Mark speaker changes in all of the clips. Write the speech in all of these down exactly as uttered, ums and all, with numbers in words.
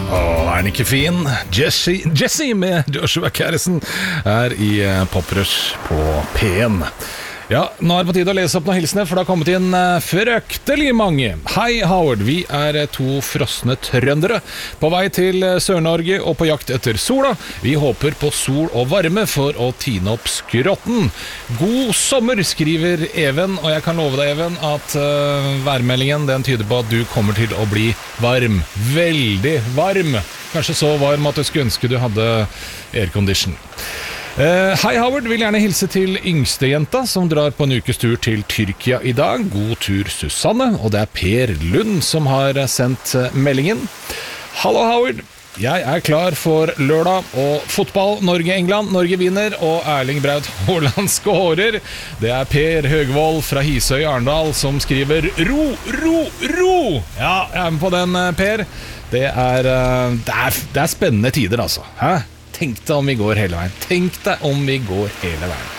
Speaker 1: Åh, er den ikke fin? Jesse, Jesse med Joshua Carrison er i Poprush på P en. Ja, nå er det på tide å lese opp noen hilsene, for det har kommet inn fryktelig mange. Hei Howard, vi er to frosne trøndere på vei til Sør-Norge og på jakt etter sola. Vi håper på sol og varme for å tine opp skrotten. God sommer, skriver Even, og jeg kan love deg, Even, at uh, værmeldingen den tyder på at du kommer til å bli varm. Veldig varm. Kanskje så varm at du skulle ønske du hadde aircondition. Uh, Hei Howard, vil gjerne hilse til yngste jenta som drar på en ukes tur til Tyrkia i dag. God tur Susanne, og det er Per Lund som har sendt meldingen. Hallo Howard, jeg er klar for lørdag og fotball. Norge-England, Norge vinner, og Erling Braut Haaland skårer. Det er Per Høgvold fra Hisøy Arendal som skriver ro, ro, ro. Ja, jeg er med på den, Per. Det er, uh, det er, det er spennende tider, altså. Hæ? Tenk deg om vi går hele veien. Tenk deg om vi går hele veien.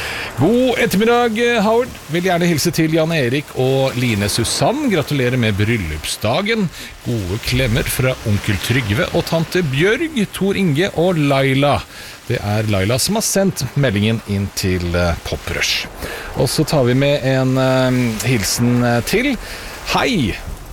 Speaker 1: God ettermiddag, Howard. Vil gjerne hilse til Jan Erik og Line Susann. Gratulerer med bryllupsdagen. Gode klemmer fra onkel Trygve og tante Bjørg, Tor Inge og Laila. Det er Laila som har sendt meldingen inn til Poprush. Og så tar vi med en uh, hilsen til. Hei!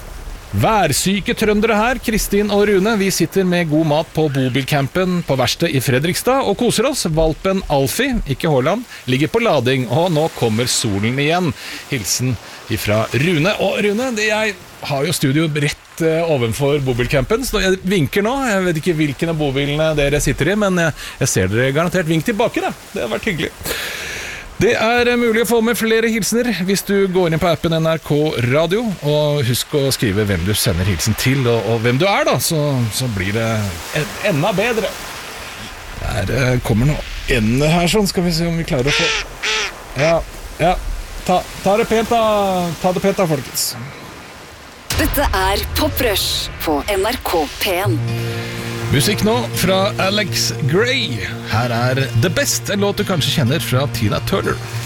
Speaker 1: Værsyke trøndere her, Kristin og Rune. Vi sitter med god mat på bobilcampen på verksted i Fredrikstad og koser oss. Valpen Alfie, ikke Haaland, ligger på lading, og nå kommer solen igjen. Hilsen ifra Rune. Og Rune, det, jeg har jo studio rett uh, ovenfor bobilcampen, så jeg vinker nå. Jeg vet ikke hvilken av bobilene dere sitter i, men jeg, jeg ser dere garantert. Vink tilbake da, det har vært hyggelig. Det er mulig å få med flere hilsener hvis du går inn på appen N R K Radio, og husk å skrive hvem du sender hilsen til, og, og hvem du er da, så, så blir det en, enda bedre. Der kommer noe ende her sånn, skal vi se om vi klarer å få... Ja, ja, ta, ta det pent da, ta det pent da, folkens.
Speaker 2: Dette er Poprush på N R K P en.
Speaker 1: Musikk nå fra Alex Gray. Her er The Best, en låt du kanskje kjenner fra Tina Turner.